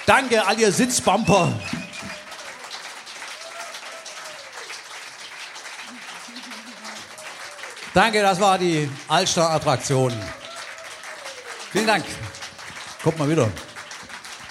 Danke, all ihr Sitzbumper. Danke, das war die Altstadt-Attraktion. Vielen Dank. Kommt mal wieder.